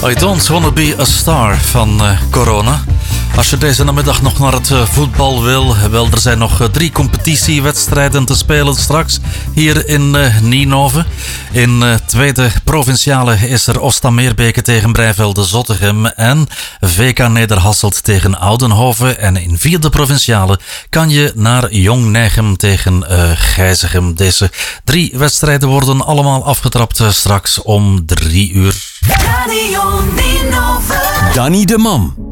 I Don't Wanna Be a Star van Corona. Als je deze namiddag nog naar het voetbal wil, wel, er zijn nog 3 competitiewedstrijden te spelen straks hier in Nienhoven. In tweede provinciale is er Ostameerbeke tegen Breivelde-Zottegem en VK Nederhasselt tegen Oudenhoven. En in vierde provinciale kan je naar Jong Nijgem tegen Gijzegem. Deze 3 wedstrijden worden allemaal afgetrapt straks om 3 uur. Radio Nienhoven. Danny de Man.